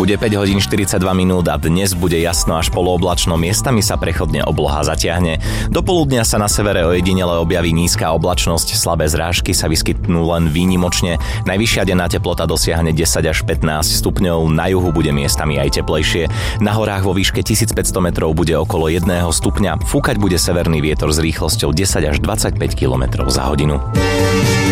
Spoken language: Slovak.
Bude 5 hodín 42 minút a dnes bude jasno až polooblačno, miestami sa prechodne obloha zatiahne. Do poludnia sa na severe ojedinele objaví nízka oblačnosť, slabé zrážky sa vyskytnú len výnimočne. Najvyššia denná teplota dosiahne 10 až 15 stupňov, na juhu bude miestami aj teplejšie. Na horách vo výške 1500 metrov bude okolo 1 stupňa, fúkať bude severný vietor s rýchlosťou 10 až 25 km za hodinu.